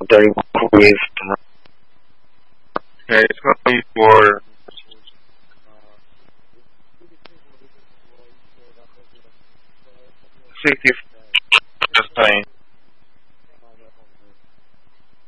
30 with Okay, it's going to be for 60 just saying.